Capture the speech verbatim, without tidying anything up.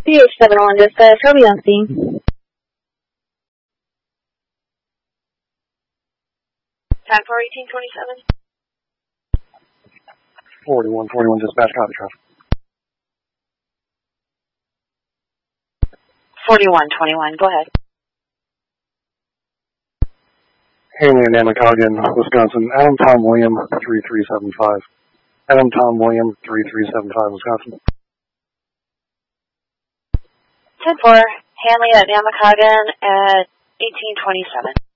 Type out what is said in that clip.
P H seven one dispatch, I'll be on scene. ten four eighteen twenty-seven. forty-one forty-one dispatch, copy traffic. forty-one twenty-one, go ahead. Haley and Amicoggan, Wisconsin. Adam Tom William, three three seven five. Adam Tom William, three three seven five, Wisconsin. ten four, Hanley at Amicoggan at eighteen twenty-seven.